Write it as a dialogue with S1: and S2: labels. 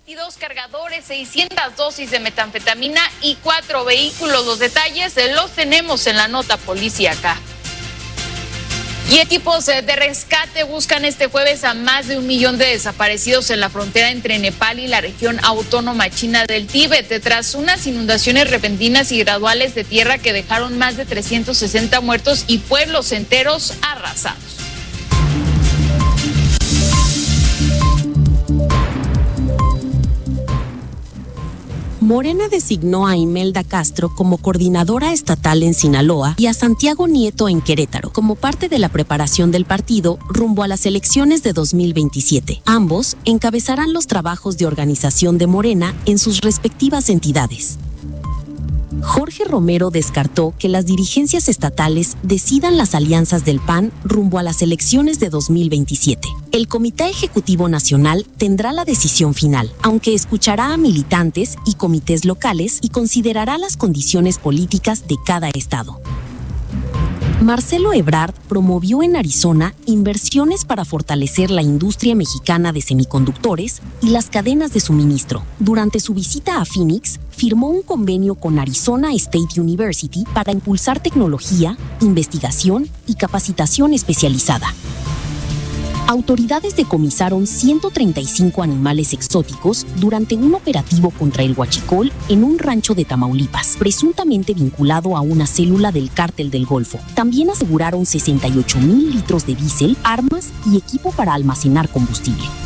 S1: 22 cargadores, 600 dosis de metanfetamina y 4 vehículos. Los detalles los tenemos en la nota policíaca. Y equipos de rescate buscan este jueves a más de 1 millón de desaparecidos en la frontera entre Nepal y la región autónoma china del Tíbet, tras unas inundaciones repentinas y graduales de tierra que dejaron más de 360 muertos y pueblos enteros arrasados.
S2: Morena designó a Imelda Castro como coordinadora estatal en Sinaloa y a Santiago Nieto en Querétaro, como parte de la preparación del partido rumbo a las elecciones de 2027. Ambos encabezarán los trabajos de organización de Morena en sus respectivas entidades. Jorge Romero descartó que las dirigencias estatales decidan las alianzas del PAN rumbo a las elecciones de 2027. El Comité Ejecutivo Nacional tendrá la decisión final, aunque escuchará a militantes y comités locales y considerará las condiciones políticas de cada estado. Marcelo Ebrard promovió en Arizona inversiones para fortalecer la industria mexicana de semiconductores y las cadenas de suministro. Durante su visita a Phoenix, firmó un convenio con Arizona State University para impulsar tecnología, investigación y capacitación especializada. Autoridades decomisaron 135 animales exóticos durante un operativo contra el huachicol en un rancho de Tamaulipas, presuntamente vinculado a una célula del Cártel del Golfo. También aseguraron 68,000 litros de diésel, armas y equipo para almacenar combustible.